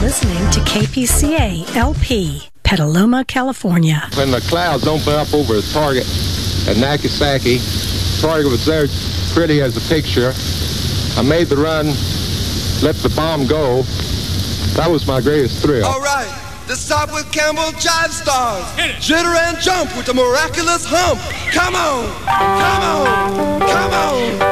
listening to KPCA LP, Petaluma, California. When the clouds opened up over the target at Nagasaki, target was there pretty as a picture. I made the run, let the bomb go. That was my greatest thrill. All right, the stop with Campbell Jive Stars. Jitter and jump with the miraculous hump. Come on, come on, come on.